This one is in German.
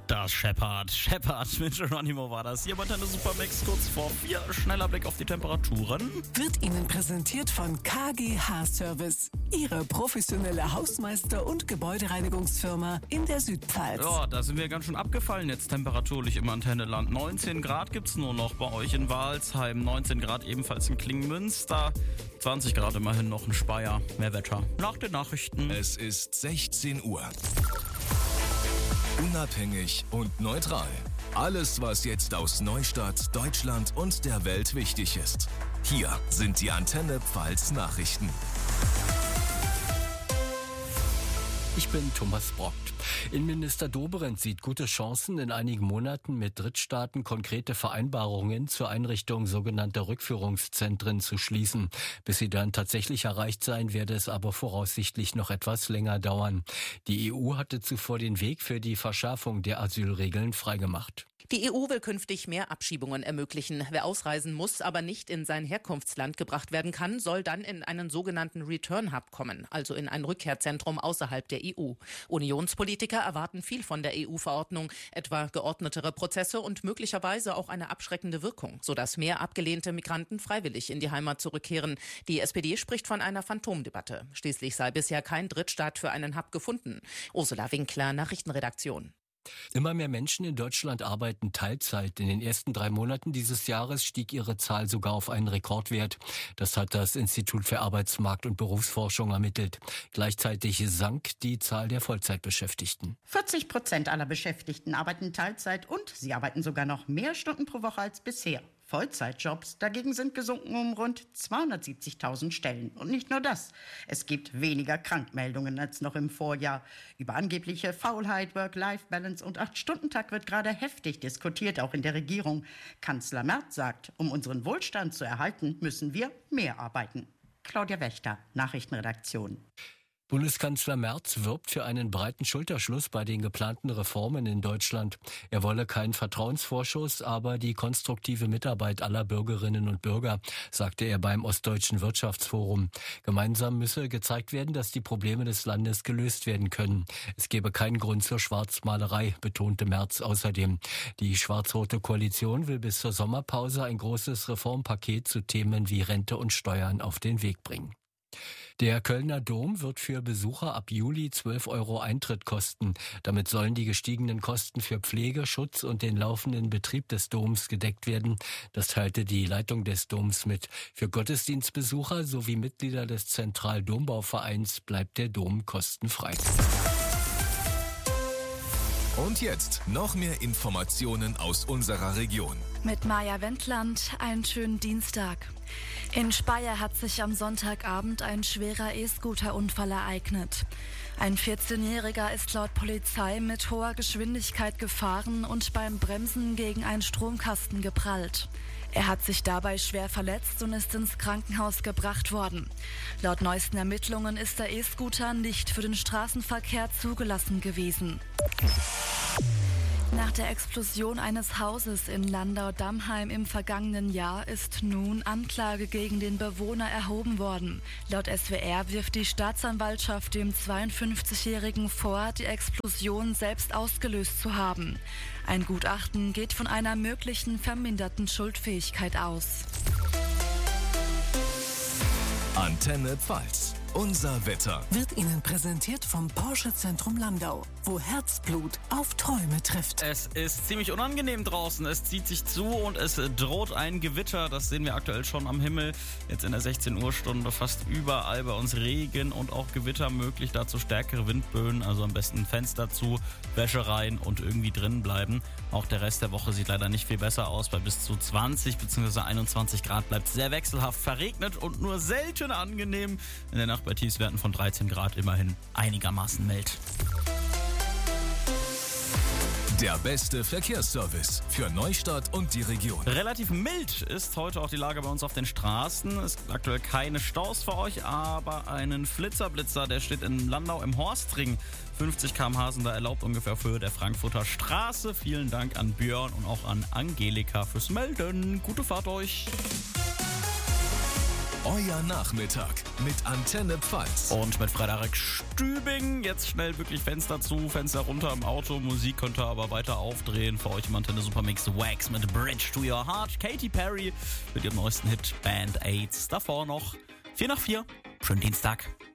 Das Shepard mit Geronimo war das. Hier bei Antenne Supermax kurz vor 4. Schneller Blick auf die Temperaturen. Wird Ihnen präsentiert von KGH Service, Ihre professionelle Hausmeister- und Gebäudereinigungsfirma in der Südpfalz. Ja, da sind wir ganz schön abgefallen jetzt temperaturlich im Antenneland. 19 Grad gibt's nur noch bei euch in Walsheim, 19 Grad ebenfalls in Klingmünster, 20 Grad immerhin noch in Speyer. Mehr Wetter nach den Nachrichten. Es ist 16 Uhr. Unabhängig und neutral. Alles, was jetzt aus Neustadt, Deutschland und der Welt wichtig ist. Hier sind die Antenne Pfalz Nachrichten. Ich bin Thomas Brockt. Innenminister Dobrindt sieht gute Chancen, in einigen Monaten mit Drittstaaten konkrete Vereinbarungen zur Einrichtung sogenannter Rückführungszentren zu schließen. Bis sie dann tatsächlich erreicht sein, werde es aber voraussichtlich noch etwas länger dauern. Die EU hatte zuvor den Weg für die Verschärfung der Asylregeln freigemacht. Die EU will künftig mehr Abschiebungen ermöglichen. Wer ausreisen muss, aber nicht in sein Herkunftsland gebracht werden kann, soll dann in einen sogenannten Return Hub kommen, also in ein Rückkehrzentrum außerhalb der EU. Unionspolitiker erwarten viel von der EU-Verordnung, etwa geordnetere Prozesse und möglicherweise auch eine abschreckende Wirkung, sodass mehr abgelehnte Migranten freiwillig in die Heimat zurückkehren. Die SPD spricht von einer Phantomdebatte. Schließlich sei bisher kein Drittstaat für einen Hub gefunden. Ursula Winkler, Nachrichtenredaktion. Immer mehr Menschen in Deutschland arbeiten Teilzeit. In den ersten 3 Monaten dieses Jahres stieg ihre Zahl sogar auf einen Rekordwert. Das hat das Institut für Arbeitsmarkt- und Berufsforschung ermittelt. Gleichzeitig sank die Zahl der Vollzeitbeschäftigten. 40% aller Beschäftigten arbeiten Teilzeit und sie arbeiten sogar noch mehr Stunden pro Woche als bisher. Vollzeitjobs dagegen sind gesunken um rund 270.000 Stellen. Und nicht nur das. Es gibt weniger Krankmeldungen als noch im Vorjahr. Über angebliche Faulheit, Work-Life-Balance und 8-Stunden-Tag wird gerade heftig diskutiert, auch in der Regierung. Kanzler Merz sagt, um unseren Wohlstand zu erhalten, müssen wir mehr arbeiten. Claudia Wächter, Nachrichtenredaktion. Bundeskanzler Merz wirbt für einen breiten Schulterschluss bei den geplanten Reformen in Deutschland. Er wolle keinen Vertrauensvorschuss, aber die konstruktive Mitarbeit aller Bürgerinnen und Bürger, sagte er beim Ostdeutschen Wirtschaftsforum. Gemeinsam müsse gezeigt werden, dass die Probleme des Landes gelöst werden können. Es gebe keinen Grund zur Schwarzmalerei, betonte Merz außerdem. Die schwarz-rote Koalition will bis zur Sommerpause ein großes Reformpaket zu Themen wie Rente und Steuern auf den Weg bringen. Der Kölner Dom wird für Besucher ab Juli 12 € Eintritt kosten. Damit sollen die gestiegenen Kosten für Pflege, Schutz und den laufenden Betrieb des Doms gedeckt werden. Das teilte die Leitung des Doms mit. Für Gottesdienstbesucher sowie Mitglieder des Zentraldombauvereins bleibt der Dom kostenfrei. Und jetzt noch mehr Informationen aus unserer Region. Mit Maja Wendland, einen schönen Dienstag. In Speyer hat sich am Sonntagabend ein schwerer E-Scooter-Unfall ereignet. Ein 14-Jähriger ist laut Polizei mit hoher Geschwindigkeit gefahren und beim Bremsen gegen einen Stromkasten geprallt. Er hat sich dabei schwer verletzt und ist ins Krankenhaus gebracht worden. Laut neuesten Ermittlungen ist der E-Scooter nicht für den Straßenverkehr zugelassen gewesen. Nach der Explosion eines Hauses in Landau-Dammheim im vergangenen Jahr ist nun Anklage gegen den Bewohner erhoben worden. Laut SWR wirft die Staatsanwaltschaft dem 52-Jährigen vor, die Explosion selbst ausgelöst zu haben. Ein Gutachten geht von einer möglichen verminderten Schuldfähigkeit aus. Antenne Pfalz. Unser Wetter Wird Ihnen präsentiert vom Porsche Zentrum Landau, wo Herzblut auf Träume trifft. Es ist ziemlich unangenehm draußen. Es zieht sich zu und es droht ein Gewitter. Das sehen wir aktuell schon am Himmel. Jetzt in der 16 Uhr Stunde fast überall bei uns Regen und auch Gewitter möglich. Dazu stärkere Windböen, also am besten Fenster zu, Wäsche rein und irgendwie drin bleiben. Auch der Rest der Woche sieht leider nicht viel besser aus. Bei bis zu 20 bzw. 21 Grad bleibt es sehr wechselhaft, verregnet und nur selten angenehm. In der Nacht bei Tiefswerten von 13 Grad immerhin einigermaßen mild. Der beste Verkehrsservice für Neustadt und die Region. Relativ mild ist heute auch die Lage bei uns auf den Straßen. Es gibt aktuell keine Staus für euch, aber einen Flitzer, der steht in Landau im Horstring. 50 km/h sind da erlaubt, ungefähr auf Höhe der Frankfurter Straße. Vielen Dank an Björn und auch an Angelika fürs Melden. Gute Fahrt euch. Euer Nachmittag mit Antenne Pfalz. Und mit Frederik Stübing. Jetzt schnell wirklich Fenster zu, Fenster runter im Auto. Musik könnt ihr aber weiter aufdrehen. Für euch im Antenne Supermix Wax mit Bridge to Your Heart. Katy Perry mit ihrem neuesten Hit Band-Aids. Davor noch 4 nach 4. Schönen Dienstag.